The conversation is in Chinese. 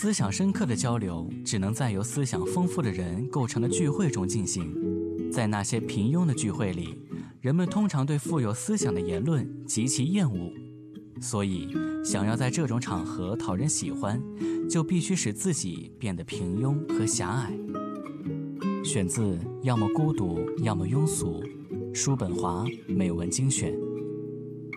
思想深刻的交流只能在由思想丰富的人构成的聚会中进行。在那些平庸的聚会里，人们通常对富有思想的言论极其厌恶，所以想要在这种场合讨人喜欢，就必须使自己变得平庸和狭隘。选自要么孤独，要么庸俗，叔本华美文精选。